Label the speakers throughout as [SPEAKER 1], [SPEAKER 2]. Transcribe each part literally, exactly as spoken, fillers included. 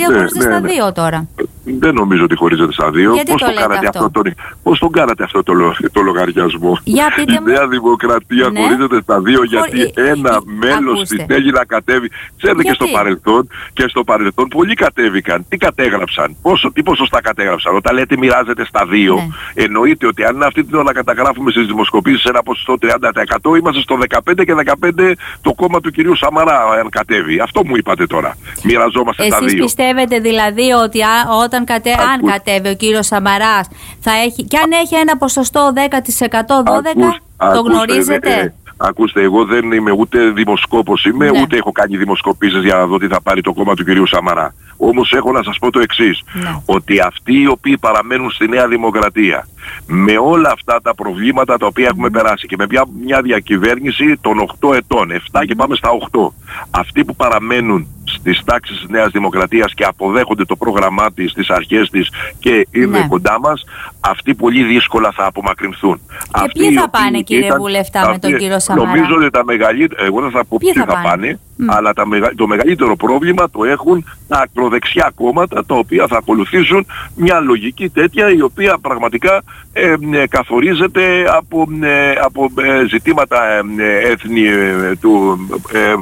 [SPEAKER 1] Δημοκρατία
[SPEAKER 2] ναι,
[SPEAKER 1] χωρίζεται
[SPEAKER 2] ναι,
[SPEAKER 1] στα
[SPEAKER 2] ναι.
[SPEAKER 1] δύο τώρα.
[SPEAKER 2] Δεν νομίζω ότι χωρίζεται στα δύο.
[SPEAKER 1] Γιατί
[SPEAKER 2] Πώς
[SPEAKER 1] το
[SPEAKER 2] το
[SPEAKER 1] λέτε
[SPEAKER 2] κάνατε
[SPEAKER 1] αυτό?
[SPEAKER 2] αυτό τον, πώς τον κάνατε αυτό το, λο- το λογαριασμό?
[SPEAKER 1] Για πείτε
[SPEAKER 2] Η
[SPEAKER 1] μου.
[SPEAKER 2] Νέα Δημοκρατία
[SPEAKER 1] Ναι.
[SPEAKER 2] χωρίζεται στα δύο
[SPEAKER 1] Χω-
[SPEAKER 2] γιατί
[SPEAKER 1] ε,
[SPEAKER 2] ένα
[SPEAKER 1] ε,
[SPEAKER 2] μέλος
[SPEAKER 1] ακούστε.
[SPEAKER 2] της θέλει να κατέβει. Ξέρετε και στο
[SPEAKER 1] Γιατί?
[SPEAKER 2] παρελθόν, και στο παρελθόν πολλοί κατέβηκαν. Τι κατέγραψαν? Πόσο, τι ποσοστά κατέγραψαν? Όταν λέτε μοιράζεται στα δύο,
[SPEAKER 1] Ναι.
[SPEAKER 2] εννοείται ότι αν αυτή την ώρα καταγράφουμε στις δημοσκοπήσεις ένα ποσοστό τριάντα τοις εκατό, είμαστε στο δεκαπέντε και δεκαπέντε το κόμμα του κυρίου Σαμαρά αν κατέβει. Αυτό μου είπατε τώρα. Μοιραζόμαστε στα
[SPEAKER 1] Εσείς
[SPEAKER 2] δύο.
[SPEAKER 1] πιστεύετε δηλαδή ότι α, όταν κατε, αν
[SPEAKER 2] Ακούς-
[SPEAKER 1] κατέβει ο κύριος Σαμαράς θα έχει, και αν έχει ένα ποσοστό δέκα τοις εκατό, δώδεκα τοις εκατό, το
[SPEAKER 2] Ακούς-
[SPEAKER 1] γνωρίζετε?
[SPEAKER 2] ε, ε, Ακούστε, εγώ δεν είμαι ούτε δημοσκόπος είμαι,
[SPEAKER 1] Ναι.
[SPEAKER 2] ούτε έχω κάνει δημοσκοπήσεις για να δω τι θα πάρει το κόμμα του κυρίου Σαμαρά. Όμως έχω να σας πω το εξής,
[SPEAKER 1] Ναι.
[SPEAKER 2] ότι αυτοί οι οποίοι παραμένουν στη Νέα Δημοκρατία με όλα αυτά τα προβλήματα τα οποία έχουμε περάσει και με μια, μια διακυβέρνηση των οκτώ ετών, επτά και πάμε στα οκτώ, αυτοί που παραμένουν στις τάξεις της Νέας Δημοκρατίας και αποδέχονται το πρόγραμμά της, τις αρχές της και είναι
[SPEAKER 1] Ναι.
[SPEAKER 2] κοντά μας, αυτοί πολύ δύσκολα θα απομακρυνθούν.
[SPEAKER 1] Και ποιοι θα πάνε, κύριε Βουλευτά, με τον κύριο Σαμαρά?
[SPEAKER 2] Νομίζω ότι τα μεγαλύτερα, εγώ δεν θα πω
[SPEAKER 1] Ποιοι
[SPEAKER 2] ποιοι
[SPEAKER 1] θα
[SPEAKER 2] θα
[SPEAKER 1] πάνε?
[SPEAKER 2] πάνε,
[SPEAKER 1] Μμ.
[SPEAKER 2] αλλά τα μεγα... το μεγαλύτερο πρόβλημα το έχουν τα ακροδεξιά κόμματα, τα οποία θα ακολουθήσουν μια λογική τέτοια, η οποία πραγματικά ε, ε, καθορίζεται από, ε, από ε, ζητήματα ε, ε, έθνη ε, του ε,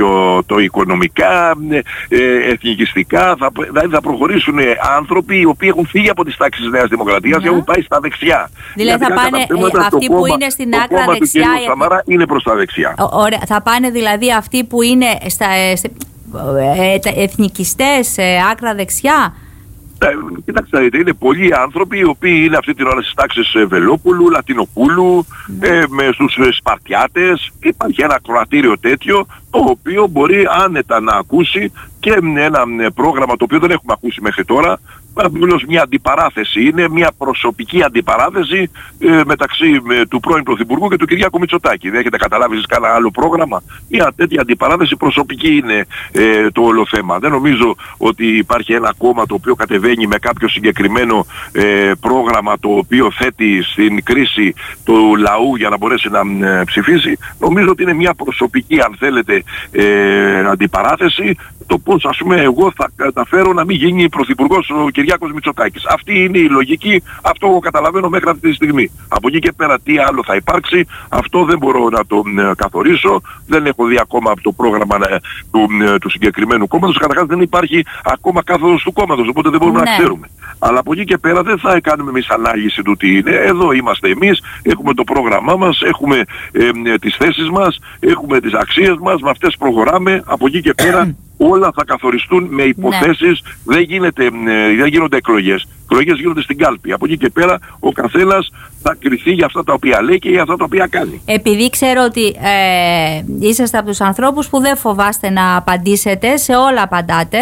[SPEAKER 2] στρατιωτοοικονομικά, ε, ε, εθνικιστικά. Θα, δηλαδή θα προχωρήσουν ε, άνθρωποι οι οποίοι έχουν φύγει από τις τάξεις της Νέας Δημοκρατίας
[SPEAKER 1] Ναι.
[SPEAKER 2] και έχουν πάει στα δεξιά.
[SPEAKER 1] Δηλαδή θα
[SPEAKER 2] Γιατί
[SPEAKER 1] πάνε,
[SPEAKER 2] κατά θέματα
[SPEAKER 1] ε, αυτοί
[SPEAKER 2] το
[SPEAKER 1] που
[SPEAKER 2] κόμμα-
[SPEAKER 1] είναι στην
[SPEAKER 2] το
[SPEAKER 1] άκρα
[SPEAKER 2] κόμμα του
[SPEAKER 1] δεξιά,
[SPEAKER 2] κυρίου
[SPEAKER 1] γιατί-
[SPEAKER 2] Σαμαρά είναι προς τα δεξιά.
[SPEAKER 1] Ω- Ωραία, θα πάνε δηλαδή αυτοί που είναι στα, ε, σε- ε, τα εθνικιστές, ε, άκρα δεξιά.
[SPEAKER 2] Ε, Κοιτάξτε, δείτε, είναι πολλοί άνθρωποι οι οποίοι είναι αυτή την ώρα στις τάξεις ε, Βελόπουλου, Λατινοπούλου, ε, με στους ε, Σπαρτιάτες. Υπάρχει ένα κροατήριο τέτοιο, το οποίο μπορεί άνετα να ακούσει και ε, ένα ε, πρόγραμμα το οποίο δεν έχουμε ακούσει μέχρι τώρα. Απλώς μια αντιπαράθεση, είναι μια προσωπική αντιπαράθεση ε, μεταξύ ε, του πρώην Πρωθυπουργού και του Κυριάκου Μητσοτάκη. Δεν έχετε καταλάβει εσείς κανένα άλλο πρόγραμμα? Μια τέτοια αντιπαράθεση προσωπική είναι ε, το όλο θέμα. Δεν νομίζω ότι υπάρχει ένα κόμμα το οποίο κατεβαίνει με κάποιο συγκεκριμένο ε, πρόγραμμα το οποίο θέτει στην κρίση του λαού για να μπορέσει να ε, ψηφίσει. Νομίζω ότι είναι μια προσωπική, αν θέλετε, ε, αντιπαράθεση, το πώς, ας πούμε, εγώ θα καταφέρω να μην γίνει πρωθυπουργός ο Κυριάκος Μητσοτάκης. Αυτή είναι η λογική, αυτό εγώ καταλαβαίνω μέχρι αυτή τη στιγμή. Από εκεί και πέρα τι άλλο θα υπάρξει, αυτό δεν μπορώ να το ε, καθορίσω. Δεν έχω δει ακόμα από το πρόγραμμα ε, του, ε, του συγκεκριμένου κόμματος. Καταρχάς δεν υπάρχει ακόμα κάθοδος του κόμματος, οπότε δεν μπορούμε
[SPEAKER 1] Ναι.
[SPEAKER 2] να ξέρουμε. Αλλά από εκεί και πέρα δεν θα κάνουμε εμείς ανάλυση του τι είναι. Εδώ είμαστε εμείς, έχουμε το πρόγραμμά μας, έχουμε ε, ε, τις θέσεις μας, έχουμε τις αξίες μας, με αυτές προχωράμε. Από εκεί και πέρα όλα θα καθοριστούν με υποθέσεις, δεν, γίνεται, ε, δεν γίνονται εκλογές. Εκλογές γίνονται στην κάλπη. Από εκεί και πέρα ο καθένας θα κριθεί για αυτά τα οποία λέει και για αυτά τα οποία κάνει.
[SPEAKER 1] Επειδή ξέρω ότι ε, είσαστε από τους ανθρώπους που δεν φοβάστε να απαντήσετε, σε όλα απαντάτε,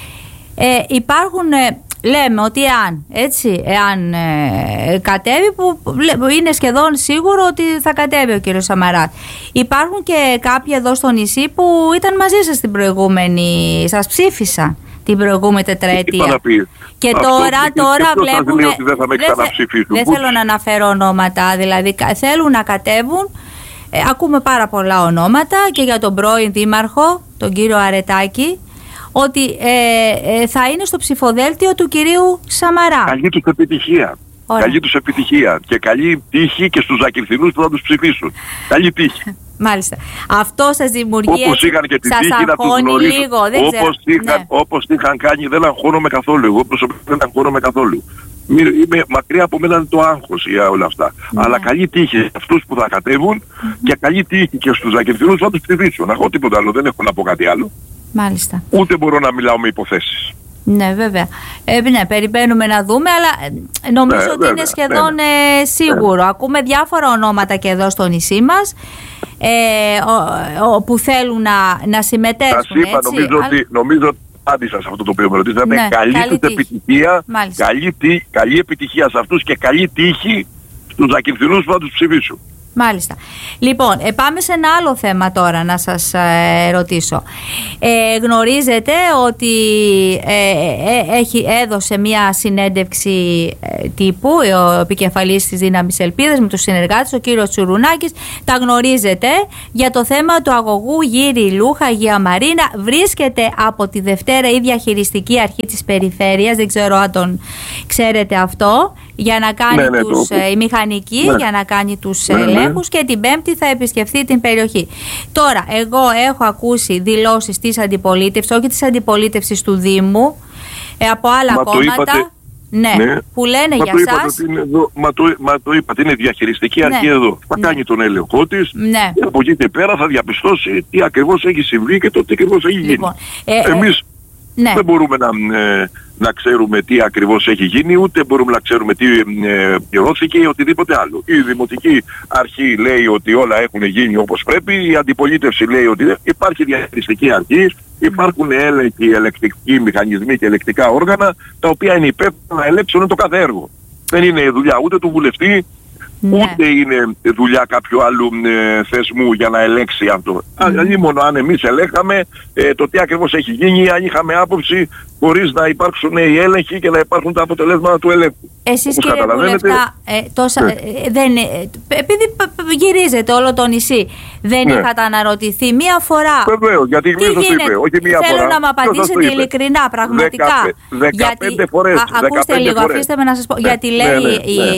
[SPEAKER 1] ε, υπάρχουν... Ε, λέμε ότι εάν, έτσι, εάν ε, κατέβει, που είναι σχεδόν σίγουρο ότι θα κατέβει ο κύριος Σαμαράς. Υπάρχουν και κάποιοι εδώ στο νησί που ήταν μαζί σας την προηγούμενη, σας ψήφισαν την προηγούμενη τετραετία. Και
[SPEAKER 2] αυτό,
[SPEAKER 1] τώρα,
[SPEAKER 2] και
[SPEAKER 1] τώρα
[SPEAKER 2] και
[SPEAKER 1] βλέπουμε.
[SPEAKER 2] Ότι δεν θα με ξαναψηφίσουν.
[SPEAKER 1] Δεν θέλω να αναφέρω ονόματα, δηλαδή θέλουν να κατέβουν. Ε, ακούμε πάρα πολλά ονόματα και για τον πρώην δήμαρχο, τον κύριο Αρετάκη, ότι ε, ε, θα είναι στο ψηφοδέλτιο του κυρίου Σαμαρά.
[SPEAKER 2] Καλή τους επιτυχία.
[SPEAKER 1] Ωραία.
[SPEAKER 2] Καλή τους επιτυχία. Και καλή τύχη και στους Ακυρθινούς που θα τους ψηφίσουν. Καλή τύχη.
[SPEAKER 1] Μάλιστα. Αυτό σας δημιουργεί,
[SPEAKER 2] όπως
[SPEAKER 1] έτσι,
[SPEAKER 2] είχαν και την
[SPEAKER 1] σας
[SPEAKER 2] τύχη να τους
[SPEAKER 1] αγχώνει
[SPEAKER 2] γνωρίσουν.
[SPEAKER 1] λίγο, δεν
[SPEAKER 2] όπως,
[SPEAKER 1] ξέρω.
[SPEAKER 2] είχαν,
[SPEAKER 1] Ναι.
[SPEAKER 2] όπως είχαν κάνει, δεν αγχώνομαι καθόλου. Εγώ προσωπικά δεν αγχώνομαι καθόλου. Μη- Είμαι μακριά από μένα το άγχος για όλα αυτά.
[SPEAKER 1] Ναι.
[SPEAKER 2] Αλλά καλή τύχη σε αυτούς που θα κατέβουν
[SPEAKER 1] Mm-hmm.
[SPEAKER 2] και καλή τύχη και στους Ακυρθινούς που θα τους ψηφίσουν. Εγώ τίποτα άλλο, δεν έχω να πω κάτι άλλο.
[SPEAKER 1] Μάλιστα.
[SPEAKER 2] Ούτε μπορώ να μιλάω με υποθέσεις.
[SPEAKER 1] Ναι, βέβαια. Ε, ναι, περιμένουμε να δούμε, αλλά ε, νομίζω
[SPEAKER 2] Ναι,
[SPEAKER 1] ότι
[SPEAKER 2] βέβαια,
[SPEAKER 1] είναι σχεδόν
[SPEAKER 2] ναι,
[SPEAKER 1] ε, σίγουρο. Ακούμε διάφορα ονόματα και εδώ στο νησί μας ε, ο, ο, που θέλουν να, να συμμετέσχουν.
[SPEAKER 2] Σας είπα,
[SPEAKER 1] έτσι,
[SPEAKER 2] νομίζω,
[SPEAKER 1] αλλά...
[SPEAKER 2] ότι, νομίζω ότι απάντησα σε αυτό το οποίο με ρωτήσατε.
[SPEAKER 1] Ναι,
[SPEAKER 2] καλή,
[SPEAKER 1] καλή
[SPEAKER 2] τους
[SPEAKER 1] τύχη.
[SPEAKER 2] επιτυχία,
[SPEAKER 1] Μάλιστα.
[SPEAKER 2] καλή, τύ, καλή επιτυχία σε αυτούς και καλή τύχη στους Ακυρθινούς που θα τους ψηφίσουν.
[SPEAKER 1] Μάλιστα. Λοιπόν, ε, πάμε σε ένα άλλο θέμα τώρα να σας ε, ρωτήσω. Ε, γνωρίζετε ότι ε, ε, έχει, έδωσε μια συνέντευξη ε, τύπου ο επικεφαλής της Δύναμης Ελπίδας με τους συνεργάτες, ο κύριος Τσουρουνάκης. Τα γνωρίζετε για το θέμα του αγωγού Γύρι Λούχα Αγία Μαρίνα. Βρίσκεται από τη Δευτέρα η διαχειριστική αρχή της περιφέρειας, δεν ξέρω αν τον ξέρετε αυτό, για να κάνει
[SPEAKER 2] ναι, ναι,
[SPEAKER 1] τους,
[SPEAKER 2] το...
[SPEAKER 1] ε, η μηχανική, ναι. για να κάνει τους ναι, ελέγχους ναι. και την Πέμπτη θα επισκεφθεί την περιοχή. Τώρα, εγώ έχω ακούσει δηλώσεις της αντιπολίτευσης, όχι της αντιπολίτευσης του Δήμου, ε, από άλλα
[SPEAKER 2] μα
[SPEAKER 1] κόμματα,
[SPEAKER 2] είπατε,
[SPEAKER 1] ναι, ναι, που λένε
[SPEAKER 2] μα
[SPEAKER 1] για
[SPEAKER 2] το
[SPEAKER 1] σας.
[SPEAKER 2] Είναι εδώ, μα, το, μα το είπατε, είναι διαχειριστική αρχή ναι. εδώ. Θα ναι. κάνει τον έλεγχό της
[SPEAKER 1] ναι.
[SPEAKER 2] και από εκεί και πέρα θα διαπιστώσει τι ακριβώς έχει συμβεί και το τι ακριβώς έχει γίνει.
[SPEAKER 1] Λοιπόν, ε,
[SPEAKER 2] Εμείς
[SPEAKER 1] ε, ναι.
[SPEAKER 2] δεν μπορούμε να... Ε, να ξέρουμε τι ακριβώς έχει γίνει, ούτε μπορούμε να ξέρουμε τι ε, πληρώθηκε ή οτιδήποτε άλλο. Η Δημοτική Αρχή λέει ότι όλα έχουν γίνει όπως πρέπει, η Αντιπολίτευση λέει ότι δεν. Υπάρχει διαχειριστική αρχή, υπάρχουν έλεγχοι, ελεκτικοί μηχανισμοί και ελεκτικά όργανα, τα οποία είναι υπεύθυνα να ελέγξουν το κάθε έργο. Δεν είναι δουλειά ούτε του βουλευτή, ναι. ούτε είναι δουλειά κάποιου άλλου ε, θεσμού για να ελέγξει αυτό. Mm. Δηλαδή μόνο αν εμείς ελέγχαμε ε, το τι ακριβώς έχει γίνει, αν είχαμε άποψη, χωρίς να υπάρξουν οι έλεγχοι και να υπάρχουν τα αποτελέσματα του ελέγχου.
[SPEAKER 1] Εσείς κύριε Βουλευτά, ε, τόσα,
[SPEAKER 2] ναι.
[SPEAKER 1] ε, δεν, ε, επειδή γυρίζετε όλο το νησί, δεν ναι. είχατε αναρωτηθεί μία φορά?
[SPEAKER 2] Βεβαίως, γιατί τι γίνεται, το είπε, όχι μία
[SPEAKER 1] θέλω
[SPEAKER 2] φορά.
[SPEAKER 1] να μου απαντήσετε ειλικρινά, πραγματικά.
[SPEAKER 2] δεκαπέντε φορές.
[SPEAKER 1] Ακούστε λίγο,
[SPEAKER 2] φορές.
[SPEAKER 1] αφήστε με να σας πω. Ναι, γιατί λέει
[SPEAKER 2] ναι, ναι,
[SPEAKER 1] η,
[SPEAKER 2] ναι.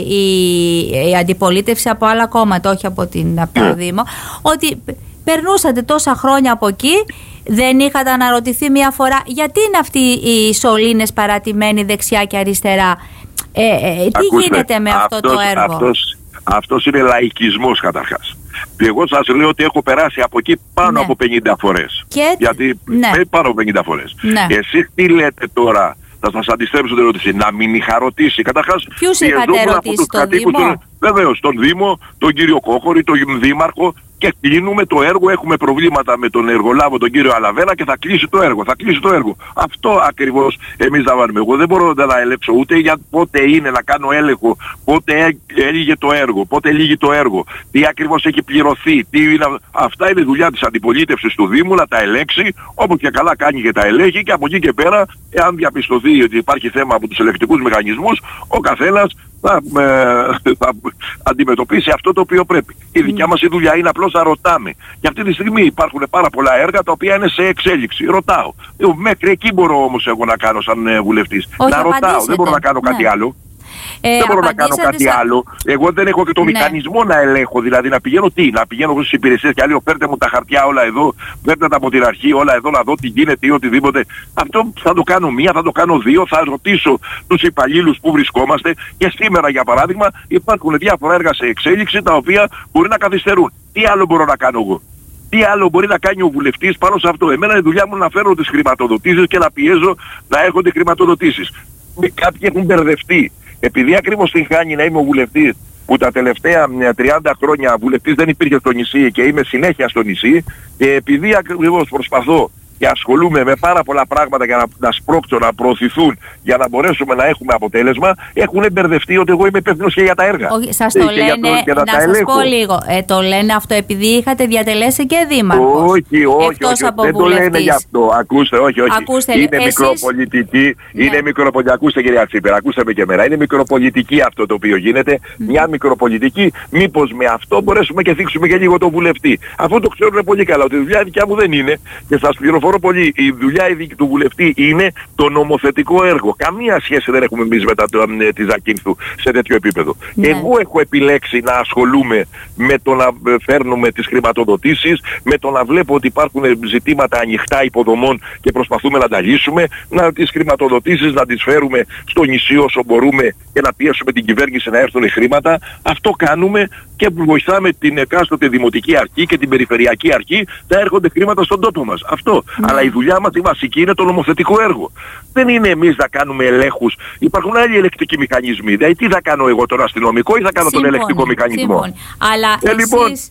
[SPEAKER 1] η, η αντιπολίτευση από άλλα κόμματα, όχι από, την, από το ναι. Δήμο, ότι περνούσατε τόσα χρόνια από εκεί, δεν είχατε αναρωτηθεί μία φορά γιατί είναι αυτοί οι σωλήνες παρατημένοι δεξιά και αριστερά? Ε, ε, τι Ακούστε, γίνεται με αυτό
[SPEAKER 2] αυτός,
[SPEAKER 1] το έργο?
[SPEAKER 2] Αυτός, αυτός είναι λαϊκισμός καταρχάς. Και εγώ σας λέω ότι έχω περάσει από εκεί πάνω ναι. από πενήντα φορές.
[SPEAKER 1] Και...
[SPEAKER 2] Γιατί
[SPEAKER 1] ναι.
[SPEAKER 2] πάνω από πενήντα φορές.
[SPEAKER 1] Ναι.
[SPEAKER 2] Εσείς τι λέτε τώρα? Θα σας αντιστρέψω την ερώτηση. Να μην είχα ρωτήσει. Καταρχάς,
[SPEAKER 1] ποιους είχατε ρωτήσει στον Δήμο?
[SPEAKER 2] Βεβαίως, τον Δήμο, τον κύριο Κόχορη, τον Δήμαρχο, και κλείνουμε το έργο. Έχουμε προβλήματα με τον εργολάβο, τον κύριο Αλαβέρα, και θα κλείσει το έργο. Θα κλείσει το έργο. Αυτό ακριβώς εμείς θα βάλουμε. Εγώ δεν μπορώ να ελέγξω ούτε για πότε είναι να κάνω έλεγχο, πότε έλυγε το έργο, πότε λύγει το έργο, τι ακριβώς έχει πληρωθεί. Τι είναι... Αυτά είναι δουλειά της αντιπολίτευσης του Δήμου να τα ελέγξει, όπως και καλά κάνει και τα ελέγχει, και από εκεί και πέρα, εάν διαπιστωθεί ότι υπάρχει θέμα από τους ελεκτικούς μηχανισμούς, ο καθένας θα, ε, θα αντιμετωπίσει αυτό το οποίο πρέπει. Η δικιά μας η δουλειά είναι απλώς να ρωτάμε. Και αυτή τη στιγμή υπάρχουν πάρα πολλά έργα τα οποία είναι σε εξέλιξη. Ρωτάω. Μέχρι εκεί μπορώ όμως εγώ να κάνω σαν ε, βουλευτής.
[SPEAKER 1] Όχι,
[SPEAKER 2] να ρωτάω.
[SPEAKER 1] απαντήσετε.
[SPEAKER 2] Δεν μπορώ να κάνω κάτι ναι. άλλο.
[SPEAKER 1] Ε,
[SPEAKER 2] δεν μπορώ να κάνω κάτι
[SPEAKER 1] στα...
[SPEAKER 2] άλλο. Εγώ δεν έχω και το
[SPEAKER 1] ναι.
[SPEAKER 2] μηχανισμό να ελέγχω. Δηλαδή να πηγαίνω τι, να πηγαίνω στις υπηρεσίες και άλλοι, φέρτε μου τα χαρτιά όλα εδώ, φέρτε τα από την αρχή όλα εδώ, να δω τι γίνεται ή οτιδήποτε. Αυτό θα το κάνω μία, θα το κάνω δύο, θα ρωτήσω τους υπαλλήλους που βρισκόμαστε. Και σήμερα για παράδειγμα υπάρχουν διάφορα έργα σε εξέλιξη τα οποία μπορεί να καθυστερούν. Τι άλλο μπορώ να κάνω εγώ? Τι άλλο μπορεί να κάνει ο βουλευτής πάνω σε αυτό? Εμένα η δουλειά μου να φέρω τις χρηματοδοτήσεις και να πιέζω να έρχονται χρηματοδοτήσεις. Κάποιοι έχουν μπερδευτεί. Επειδή ακριβώς την χάνει να είμαι ο βουλευτής, που τα τελευταία τριάντα χρόνια βουλευτής δεν υπήρχε στο νησί και είμαι συνέχεια στο νησί, και επειδή ακριβώς προσπαθώ και ασχολούμαι με πάρα πολλά πράγματα για να, να σπρώξω, να προωθηθούν, για να μπορέσουμε να έχουμε αποτέλεσμα, έχουν μπερδευτεί ότι εγώ είμαι υπεύθυνος και για τα έργα.
[SPEAKER 1] Όχι, σας το λένε, για το, για να, να σας ελέγχω. πω λίγο, ε, το λένε αυτό επειδή είχατε διατελέσει και δήμαρχος.
[SPEAKER 2] Όχι, όχι, όχι, δεν το λένε γι' αυτό. Ακούστε, όχι, όχι.
[SPEAKER 1] Ακούστε,
[SPEAKER 2] είναι
[SPEAKER 1] εσείς...
[SPEAKER 2] μικροπολιτική, ναι. είναι μικροπολιτική. Ακούστε κυρία Τσίπερα, ακούστε με και εμένα. Είναι μικροπολιτική αυτό το οποίο γίνεται. Mm. Μια μικροπολιτική, μήπως με αυτό μπορέσουμε και θίξουμε και λίγο τον βουλευτή. Αυτό το ξέρουν πολύ καλά, ότι η δουλειά δικιά μου δεν είναι, και σας πληροφορώ πολύ, η δουλειά του βουλευτή είναι το νομοθετικό έργο. Καμία σχέση δεν έχουμε εμείς μετά το, ε, τη Ζακίνθου σε τέτοιο επίπεδο. Ναι. Εγώ έχω επιλέξει να ασχολούμαι με το να φέρνουμε τις χρηματοδοτήσεις, με το να βλέπω ότι υπάρχουν ζητήματα ανοιχτά υποδομών και προσπαθούμε να τα λύσουμε, να τις χρηματοδοτήσεις να τις φέρουμε στο νησί όσο μπορούμε και να πιέσουμε την κυβέρνηση να έρθουν χρήματα. Αυτό κάνουμε και βοηθάμε την εκάστοτε δημοτική αρχή και την περιφερειακή αρχή να έρχονται χρήματα στον τόπο μας. Αυτό. Ναι. Αλλά η δουλειά μας η βασική είναι το νομοθετικό έργο. Δεν είναι εμείς να κάνουμε ελέγχους. Υπάρχουν άλλοι ελεκτικοί μηχανισμοί. Δηλαδή τι θα κάνω εγώ, τον αστυνομικό, ή θα κάνω
[SPEAKER 1] Σύμφωνη,
[SPEAKER 2] τον ελεκτικό μηχανισμό?
[SPEAKER 1] Σύμφωνη. Αλλά
[SPEAKER 2] ε,
[SPEAKER 1] εσείς...
[SPEAKER 2] λοιπόν,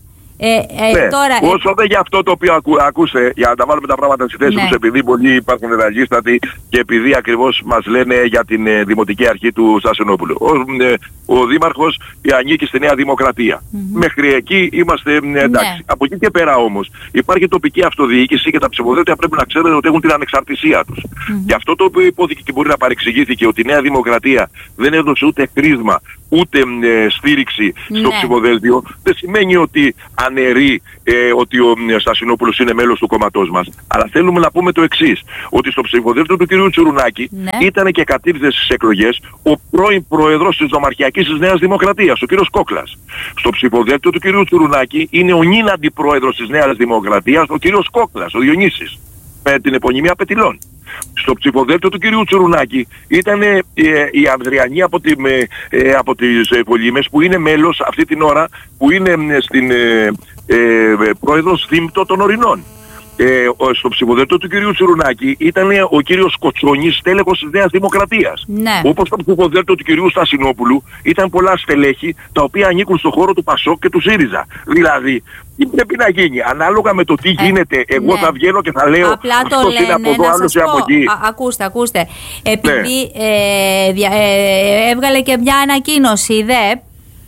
[SPEAKER 1] Ε, ε,
[SPEAKER 2] ναι.
[SPEAKER 1] τώρα,
[SPEAKER 2] Όσο
[SPEAKER 1] ε...
[SPEAKER 2] δεν για αυτό το οποίο ακού, ακούστε, για να τα βάλουμε τα πράγματα στη θέση
[SPEAKER 1] ναι.
[SPEAKER 2] τους, επειδή πολλοί υπάρχουν ραγίστατοι και επειδή ακριβώς μας λένε για την ε, Δημοτική Αρχή του Στασινόπουλου. Ο, ε, ο Δήμαρχος ανήκει στη Νέα Δημοκρατία. Mm-hmm. Μέχρι εκεί είμαστε ε, εντάξει. Ναι. Από εκεί και πέρα όμως υπάρχει τοπική αυτοδιοίκηση και τα ψηφοδέλτια πρέπει να ξέρετε ότι έχουν την ανεξαρτησία τους. Mm-hmm. Και αυτό το οποίο υπόθηκε και μπορεί να παρεξηγήθηκε, ότι η Νέα Δημοκρατία δεν έδωσε ούτε χρήσμα ούτε ε, στήριξη στο ναι. ψηφοδέλτιο, δεν σημαίνει ότι αναιρεί ε, ότι ο ε, Στασινόπουλος είναι μέλος του κόμματός μας. Αλλά θέλουμε να πούμε το εξής, ότι στο ψηφοδέλτιο του κυρίου Τσουρουνάκη ναι. ήταν και κατήρθε στις εκλογές ο πρώην πρόεδρος της Νομαρχιακής της Νέας Δημοκρατίας, ο κύριος Κόκλας. Στο ψηφοδέλτιο του κυρίου Τσουρουνάκη είναι ο νυν αντιπρόεδρος της Νέας Δημοκρατίας, ο κύριος Κόκλας, ο Διονύσης, με την επωνυμία Πετιλών. Στο ψηφοδέλτιο του κυρίου Τσουρουνάκη ήταν ε, η Ανδριανή από, τη, ε, από τις ε, Πολύμες, που είναι μέλος αυτή την ώρα, που είναι ε, στην ε, ε, πρόεδρος Θύμπτο των Ορεινών. Ε, στο ψηφοδέλτιο του κυρίου Τσουρουνάκη ήταν ο κύριος Κοτσόνης, στέλεχος της Νέας Δημοκρατίας. Ναι. Όπως στο ψηφοδέλτιο του κυρίου Στασινόπουλου ήταν πολλά στελέχη τα οποία ανήκουν στον χώρο του Πασόκ και του ΣΥΡΙΖΑ. Δηλαδή, τι πρέπει να γίνει, ανάλογα με το τι ε, γίνεται. Εγώ ναι. θα βγαίνω και θα λέω αυτός είναι από εδώ, άλλος είναι από εκεί.
[SPEAKER 1] Α, ακούστε, ακούστε. Επειδή ναι. ε, δια, ε, έβγαλε και μια ανακοίνωση η ΔΕΠ.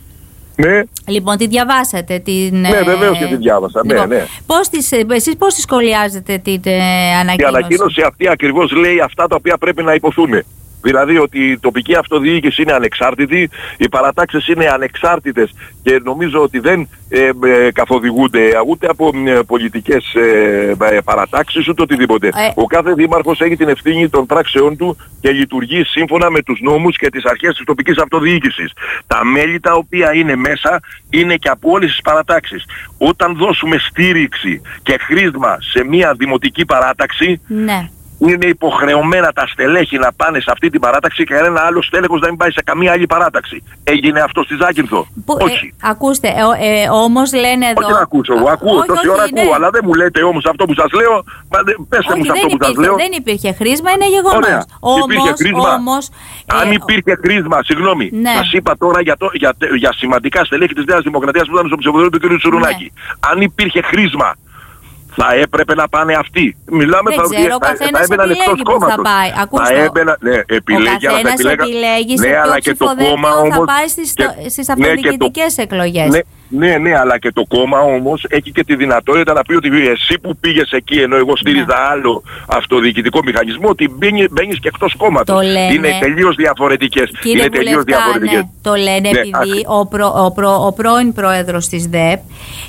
[SPEAKER 2] Ναι.
[SPEAKER 1] Λοιπόν, τη διαβάσατε την...
[SPEAKER 2] Ναι, βεβαίως και τη διάβασα.
[SPEAKER 1] Λοιπόν,
[SPEAKER 2] ναι, ναι.
[SPEAKER 1] Πώς τις, εσείς πώς τη σχολιάζετε την ε, ανακοίνωση?
[SPEAKER 2] Η ανακοίνωση αυτή ακριβώς λέει αυτά τα οποία πρέπει να υποθούν. Δηλαδή ότι η τοπική αυτοδιοίκηση είναι ανεξάρτητη, οι παρατάξεις είναι ανεξάρτητες και νομίζω ότι δεν ε, ε, καθοδηγούνται ούτε από ε, πολιτικές ε, ε, παρατάξεις ούτε οτιδήποτε. Ε. Ο κάθε δήμαρχος έχει την ευθύνη των πράξεών του και λειτουργεί σύμφωνα με τους νόμους και τις αρχές της τοπικής αυτοδιοίκησης. Τα μέλη τα οποία είναι μέσα είναι και από όλες τις παρατάξεις. Όταν δώσουμε στήριξη και χρήσμα σε μια δημοτική παράταξη, ναι. είναι υποχρεωμένα τα στελέχη να πάνε σε αυτή την παράταξη και κανένα άλλο στέλεχος να μην πάει σε καμία άλλη παράταξη. Έγινε αυτό στη Ζάκυνθο? Όχι.
[SPEAKER 1] Ε, ακούστε, ε, ε, όμως λένε εδώ...
[SPEAKER 2] Όχι να ακούσω, εγώ ακούω, τόση ώρα ακούω, αλλά δεν μου λέτε όμως αυτό που σας λέω, πέστε μου σε αυτό που σας λέω.
[SPEAKER 1] Δεν υπήρχε χρήσμα, είναι γεγονός.
[SPEAKER 2] Ωραία. Όμως, υπήρχε χρήσμα.
[SPEAKER 1] Όμως,
[SPEAKER 2] Αν
[SPEAKER 1] ε,
[SPEAKER 2] υπήρχε χρήσμα, συγγνώμη, ναι. σας είπα τώρα για, το, για, για σημαντικά στελέχη της Νέας Δημοκρατίας που ήταν στο ψηφοδέλτιο του κ. Τσουρουνάκη. Ναι. Αν υπήρχε χρήσμα, θα έπρεπε να πάνε αυτοί. Μιλάμε
[SPEAKER 1] δεν ξέρω, ο καθένας επιλέγει που θα πάει. Ακούστε,
[SPEAKER 2] θα έμπαινα, ναι, επιλέγει,
[SPEAKER 1] ο καθένας επιλέγει σε
[SPEAKER 2] ναι,
[SPEAKER 1] ποιο ψηφοδέλτιο θα πάει στις, και, στις αυτοδιοικητικές ναι, εκλογές.
[SPEAKER 2] Ναι, ναι, ναι, αλλά και το κόμμα όμως έχει και τη δυνατότητα να πει ότι εσύ που πήγες εκεί ενώ εγώ στήριζα ναι. άλλο αυτοδιοικητικό μηχανισμό, ότι μπαίνεις και εκτός κόμματος. Είναι τελείως διαφορετικές.
[SPEAKER 1] Κύριε
[SPEAKER 2] είναι τελείως διαφορετικές.
[SPEAKER 1] Ναι, το λένε ναι, επειδή ο, προ, ο, προ, ο πρώην πρόεδρος της ΔΕΠ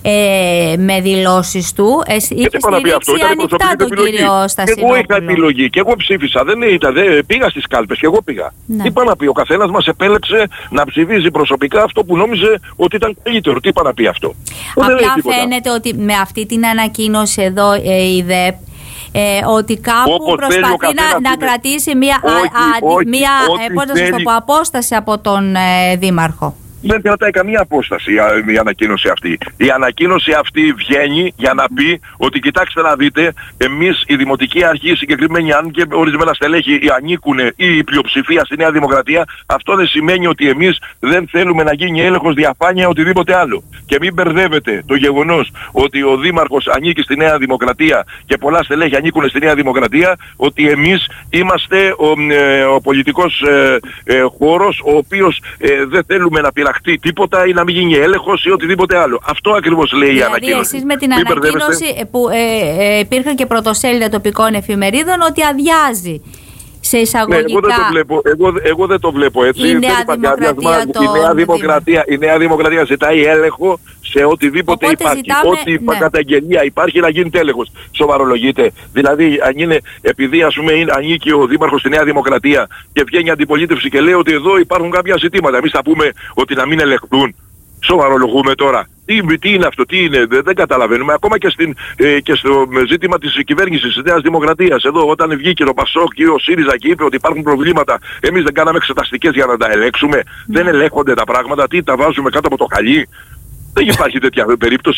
[SPEAKER 1] ε, με δηλώσεις του ε, είχε στηρίξει ανοιχτά τον κύριο Στασινόπουλο.
[SPEAKER 2] Και εγώ είχα επιλογή και εγώ ψήφισα. Δεν ήταν, δεν, πήγα στις κάλπες και εγώ πήγα. Ναι. Τι είπα να πει, ο καθένας μας επέλεξε να ψηφίζει προσωπικά αυτό που νόμιζε ότι ήταν καλύτερο. Τι είπα να πει αυτό?
[SPEAKER 1] Απλά φαίνεται ότι με αυτή την ανακοίνωση εδώ ε, η ΔΕΠ ε, ότι κάπου όπως προσπαθεί να, να κρατήσει μια, όχι, α, όχι, μια όχι, ε, απόσταση από τον ε, Δήμαρχο.
[SPEAKER 2] Δεν κρατάει καμία απόσταση η, η ανακοίνωση αυτή. Η ανακοίνωση αυτή βγαίνει για να πει ότι κοιτάξτε να δείτε, εμείς η Δημοτική Αρχή συγκεκριμένη, αν και ορισμένα στελέχη ανήκουν ή η πλειοψηφία στη Νέα Δημοκρατία, αυτό δεν σημαίνει ότι εμείς δεν θέλουμε να γίνει έλεγχος, διαφάνεια, οτιδήποτε άλλο. Και μην μπερδεύετε το γεγονός ότι ο Δήμαρχος ανήκει στη Νέα Δημοκρατία και πολλά στελέχη ανήκουν στη Νέα Δημοκρατία, ότι εμείς είμαστε ο, ε, ο πολιτικός ε, ε, χώρος ο οποίος ε, δεν θέλουμε να πειραχτεί τίποτα ή να μην γίνει έλεγχος ή οτιδήποτε άλλο. Αυτό ακριβώς λέει δηλαδή, η ανακοίνωση.
[SPEAKER 1] Εσείς με την μην ανακοίνωση που ε, ε, υπήρχαν και πρωτοσέλιδα τοπικών εφημερίδων ότι αδειάζει σε εισαγωγικά.
[SPEAKER 2] Ναι, εγώ δεν το βλέπω, εγώ, εγώ δεν το βλέπω έτσι.
[SPEAKER 1] Η Νέα Δημοκρατία, το...
[SPEAKER 2] η, Νέα Δημοκρατία, η Νέα Δημοκρατία ζητάει έλεγχο σε οτιδήποτε οπότε υπάρχει. Ζητάμε, ό,τι ναι. καταγγελία υπάρχει να γίνει έλεγχος. Σοβαρολογείται. Δηλαδή, αν είναι, επειδή ας πούμε είναι, ανήκει ο Δήμαρχος στη Νέα Δημοκρατία και βγαίνει αντιπολίτευση και λέει ότι εδώ υπάρχουν κάποια ζητήματα, εμείς θα πούμε ότι να μην ελεγχθούν. Σοβαρολογούμε τώρα. Τι, τι είναι αυτό, τι είναι, δεν, δεν καταλαβαίνουμε. Ακόμα και, στην, ε, και στο ζήτημα της κυβέρνησης της Νέας Δημοκρατίας. Εδώ όταν βγήκε το Πασόκ και ο ΣΥΡΙΖΑ και είπε ότι υπάρχουν προβλήματα, εμείς δεν κάναμε εξεταστικές για να τα ελέγξουμε. Mm. Δεν ελέγχονται τα πράγματα. Τι, τα βάζουμε κάτω από το χαλί? Δεν υπάρχει τέτοια περίπτωση.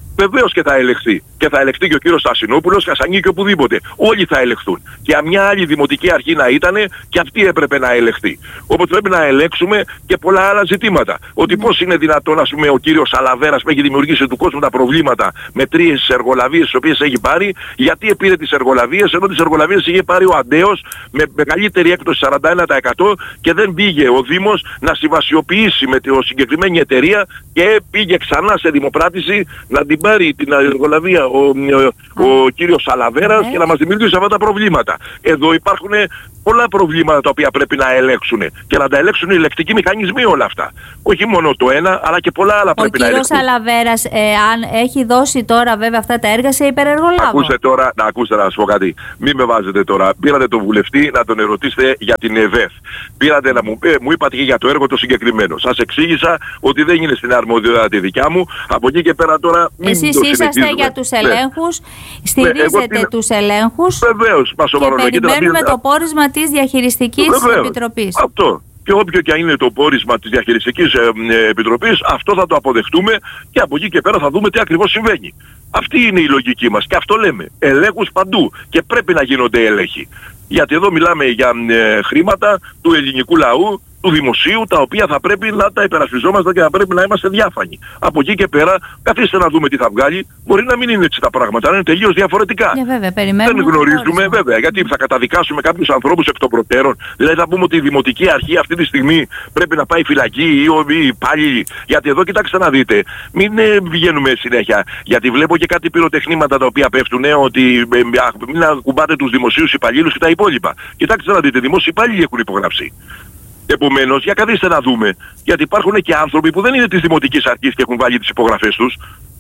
[SPEAKER 2] Βεβαίως και θα ελεγχθεί. Και θα ελεγχθεί και ο κύριος Στασινόπουλος, Χασανή και οπουδήποτε. Όλοι θα ελεγχθούν. Και μια άλλη δημοτική αρχή να ήταν, και αυτή έπρεπε να ελεγχθεί. Όπως πρέπει να ελέγξουμε και πολλά άλλα ζητήματα. Ότι πώς είναι δυνατόν, ας πούμε, ο κύριος Σαλαβέρας που έχει δημιουργήσει του κόσμου τα προβλήματα με τρεις εργολαβίες τις οποίες έχει πάρει, γιατί πήρε τις εργολαβίες, ενώ τις εργολαβίες είχε πάρει ο Αντέος με μεγαλύτερη έκπτωση σαράντα ένα τοις εκατό και δεν πήγε ο Δήμος να συμβασιοποιήσει με τη συγκεκριμένη εταιρεία και πήγε ξανά σε δημοπράτηση να την πάρει την εργολαβία ο, ο, ο κύριος Σαλαβέρας και να μας δημιουργήσει αυτά τα προβλήματα. Εδώ υπάρχουν πολλά προβλήματα τα οποία πρέπει να ελέγξουν και να τα ελέγξουν οι ελεκτικοί μηχανισμοί όλα αυτά. Όχι μόνο το ένα, αλλά και πολλά άλλα
[SPEAKER 1] ο
[SPEAKER 2] πρέπει να ελέγξουν.
[SPEAKER 1] Ο κύριος Σαλαβέρας, ε, αν έχει δώσει τώρα βέβαια αυτά τα έργα σε υπερεργολάβο.
[SPEAKER 2] Ακούστε τώρα, να ακούστε να σας πω κάτι. Μην με βάζετε τώρα. Πήρατε τον βουλευτή να τον ερωτήσετε για την ΕΒΕΘ. Πήρατε να μου, ε, μου είπατε και για το έργο το συγκεκριμένο. Σας εξήγησα ότι δεν είναι στην αρμοδιότητα τη δικιά μου. Από εκεί και πέρα τώρα μην
[SPEAKER 1] Εσείς
[SPEAKER 2] το
[SPEAKER 1] είσαστε για τους ελέγχους, ναι. στηρίζετε ναι, τους ελέγχους.
[SPEAKER 2] Βεβαίως, μας
[SPEAKER 1] και περιμένουμε το πόρισμα της Διαχειριστικής Βεβαίως. Επιτροπής.
[SPEAKER 2] Αυτό. Και όποιο και αν είναι το πόρισμα της Διαχειριστικής ε, ε, Επιτροπής, αυτό θα το αποδεχτούμε και από εκεί και πέρα θα δούμε τι ακριβώς συμβαίνει. Αυτή είναι η λογική μας και αυτό λέμε. Ελέγχους παντού και πρέπει να γίνονται έλεγχοι. Γιατί εδώ μιλάμε για ε, χρήματα του ελληνικού λαού, του δημοσίου, τα οποία θα πρέπει να τα υπερασπιζόμαστε και θα πρέπει να είμαστε διάφανοι. Από εκεί και πέρα, καθίστε να δούμε τι θα βγάλει. Μπορεί να μην είναι έτσι τα πράγματα, να είναι τελείως διαφορετικά.
[SPEAKER 1] Yeah, βέβαια, δεν
[SPEAKER 2] γνωρίζουμε, βέβαια, γιατί θα καταδικάσουμε κάποιους ανθρώπους εκ των προτέρων. Δηλαδή θα πούμε ότι η Δημοτική Αρχή αυτή τη στιγμή πρέπει να πάει φυλακή ή οι υπάλληλοι. Γιατί εδώ κοιτάξτε να δείτε, μην ε, βγαίνουμε συνέχεια. Γιατί βλέπω και κάτι πυροτεχνήματα τα οποία πέφτουν, ε, ότι ε, ε, μην ακουμπάτε τους δημοσίους υπαλλήλους και τα υπόλοιπα. Κοιτάξτε να δείτε, δημόσιοι υπάλληλοι έχουν υπογράψει. Επομένως, για καθίστε να δούμε, γιατί υπάρχουν και άνθρωποι που δεν είναι της Δημοτικής Αρχής και έχουν βάλει τις υπογραφές τους.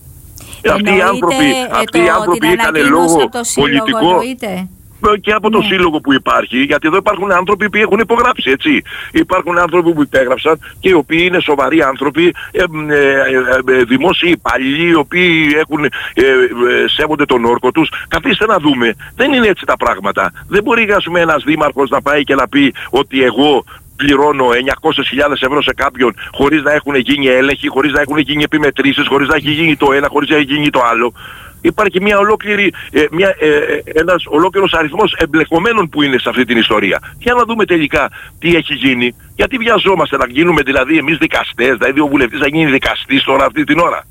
[SPEAKER 2] Αυτοί οι άνθρωποι, αυτοί οι άνθρωποι είχαν λόγο πολιτικό
[SPEAKER 1] εννοείται.
[SPEAKER 2] Και από το ναι. σύλλογο που υπάρχει, γιατί εδώ υπάρχουν άνθρωποι που έχουν υπογράψει, έτσι. Υπάρχουν άνθρωποι που υπέγραψαν και οι οποίοι είναι σοβαροί άνθρωποι, ε, ε, ε, δημόσιοι υπαλλήλοι, οι οποίοι έχουν, ε, ε, σέβονται τον όρκο τους. Καθίστε να δούμε, δεν είναι έτσι τα πράγματα. Δεν μπορεί ας πούμε, ένας δήμαρχος να πάει και να πει ότι εγώ πληρώνω εννιακόσιες χιλιάδες ευρώ σε κάποιον χωρίς να έχουν γίνει έλεγχοι, χωρίς να έχουν γίνει επιμετρήσεις, χωρίς να έχει γίνει το ένα, χωρίς να έχει γίνει το άλλο. Υπάρχει μια ολόκληρη, ε, μια, ε, ένας ολόκληρος αριθμός εμπλεκομένων που είναι σε αυτή την ιστορία. Για να δούμε τελικά τι έχει γίνει. Γιατί βιαζόμαστε να γίνουμε δηλαδή εμείς δικαστές, δηλαδή ο βουλευτής θα γίνει δικαστής τώρα αυτή την ώρα.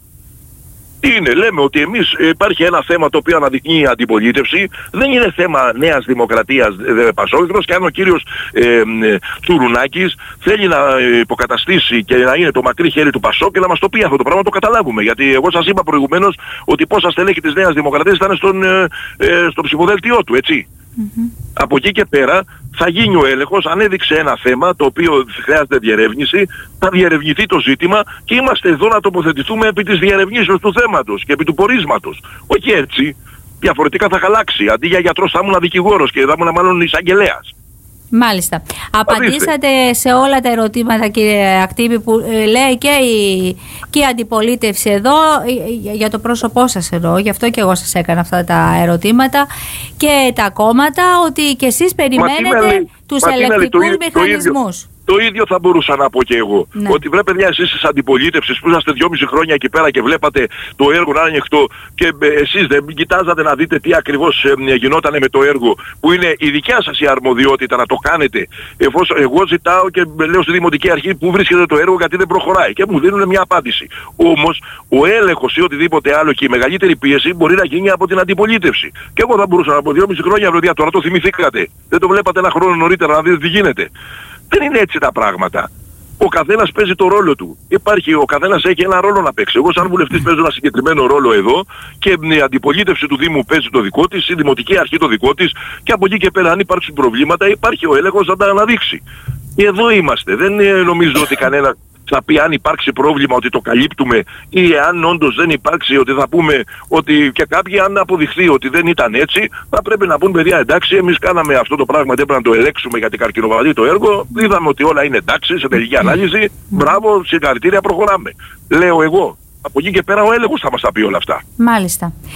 [SPEAKER 2] Τι είναι, λέμε ότι εμείς υπάρχει ένα θέμα το οποίο αναδεικνύει η αντιπολίτευση, δεν είναι θέμα νέας δημοκρατίας ε, Πασόκριτος και αν ο κύριος ε, ε, Τσουρουνάκης θέλει να υποκαταστήσει και να είναι το μακρύ χέρι του Πασόκ και να μας το πει αυτό το πράγμα, το καταλάβουμε. Γιατί εγώ σας είπα προηγουμένως ότι πόσα στελέχη της νέας δημοκρατίας ήταν στον, ε, ε, στο ψηφοδέλτιό του, έτσι. Mm-hmm. Από εκεί και πέρα θα γίνει ο έλεγχος, αν έδειξε ένα θέμα το οποίο χρειάζεται διερεύνηση, θα διερευνηθεί το ζήτημα και είμαστε εδώ να τοποθετηθούμε επί της διερευνήσεως του θέματος και επί του πορίσματος. Όχι έτσι, διαφορετικά θα χαλάξει. Αντί για γιατρός θα ήμουν δικηγόρος και θα ήμουν μάλλον εισαγγελέας.
[SPEAKER 1] Μάλιστα. Απαντήσατε σε όλα τα ερωτήματα, κύριε Ακτύπη, που ε, λέει και η, και η αντιπολίτευση εδώ, ε, για το πρόσωπό σας εδώ, γι' αυτό και εγώ σας έκανα αυτά τα ερωτήματα, και τα κόμματα, ότι και εσείς περιμένετε τους ελεκτικούς μηχανισμούς.
[SPEAKER 2] Το ίδιο θα μπορούσα να πω και εγώ. Ναι. Ότι βρε παιδιά, εσείς της αντιπολίτευσης που είσαστε δυόμιση χρόνια εκεί πέρα και βλέπατε το έργο να είναι ανοιχτό και εσείς δεν κοιτάζατε να δείτε τι ακριβώς ε, γινόταν με το έργο, που είναι η δικιά σας η αρμοδιότητα να το κάνετε. Εφόσον εγώ ζητάω και λέω στη Δημοτική Αρχή που βρίσκεται το έργο γιατί δεν προχωράει και μου δίνουν μια απάντηση. Όμως ο έλεγχος ή οτιδήποτε άλλο και η μεγαλύτερη πίεση μπορεί να γίνει από την αντιπολίτευση. Και εγώ θα μπορούσα να πω δυόμιση χρόνια, παιδιά, τώρα το θυμηθήκατε. Δεν το βλέπατε ένα χρόνο νωρίτερα να δείτε τι γίνεται. Δεν είναι έτσι τα πράγματα. Ο καθένας παίζει το ρόλο του. Υπάρχει, ο καθένας έχει ένα ρόλο να παίξει. Εγώ σαν βουλευτής παίζω ένα συγκεκριμένο ρόλο εδώ και η αντιπολίτευση του Δήμου παίζει το δικό της, η Δημοτική Αρχή το δικό της και από εκεί και πέρα αν υπάρξουν προβλήματα υπάρχει ο έλεγχος να τα αναδείξει. Και εδώ είμαστε. Δεν νομίζω ότι κανένα θα πει αν υπάρξει πρόβλημα ότι το καλύπτουμε ή αν όντως δεν υπάρξει ότι θα πούμε ότι και κάποιοι αν αποδειχθεί ότι δεν ήταν έτσι θα πρέπει να πούν παιδιά εντάξει εμείς κάναμε αυτό το πράγμα, δεν πρέπει να το ελέγξουμε γιατί καρκινοβαλεί το έργο, είδαμε ότι όλα είναι εντάξει σε τελική ανάλυση, μπράβο, συγχαρητήρια, προχωράμε. Λέω εγώ. Από εκεί και πέρα ο έλεγχος θα μας τα πει όλα αυτά.
[SPEAKER 1] Μάλιστα.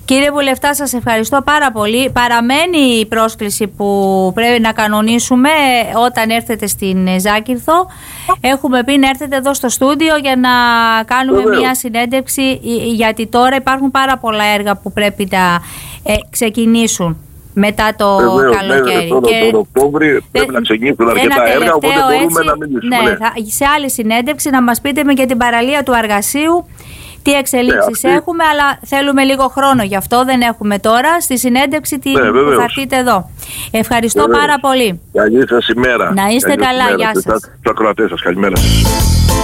[SPEAKER 1] Κύριε Βουλευτά, σας ευχαριστώ πάρα πολύ. Παραμένει η πρόσκληση που πρέπει να κανονίσουμε όταν έρθετε στην Ζάκυνθο. Έχουμε πει να έρθετε εδώ στο στούντιο για να κάνουμε Βεβαίως. μια συνέντευξη, γιατί τώρα υπάρχουν πάρα πολλά έργα που πρέπει να ε, ξεκινήσουν μετά το Βεβαίως, καλοκαίρι.
[SPEAKER 2] Ναι, τώρα, και τον Οκτώβρη πρέπει να ξεκινήσουν αρκετά έργα, οπότε μπορούμε έτσι, να μιλήσουμε. Ναι,
[SPEAKER 1] θα, σε άλλη συνέντευξη να μας πείτε με για την παραλία του Αργασίου τι εξελίξεις ναι, έχουμε, αλλά θέλουμε λίγο χρόνο, γι' αυτό δεν έχουμε τώρα στη συνέντευξη τη, ναι, που θα έρθετε εδώ. Ευχαριστώ βεβαίως. πάρα πολύ.
[SPEAKER 2] Καλή σας ημέρα.
[SPEAKER 1] Να είστε
[SPEAKER 2] Καλή
[SPEAKER 1] καλά,
[SPEAKER 2] ημέρα.
[SPEAKER 1] γεια σας.
[SPEAKER 2] Τους ακροατές σας, καλημέρα σας.